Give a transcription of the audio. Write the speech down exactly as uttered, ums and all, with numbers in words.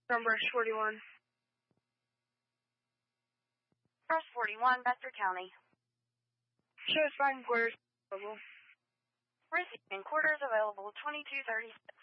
Number forty-one. Press forty-one, Vector County. Shows five quarters available. Receiving quarters available twenty-two thirty-six.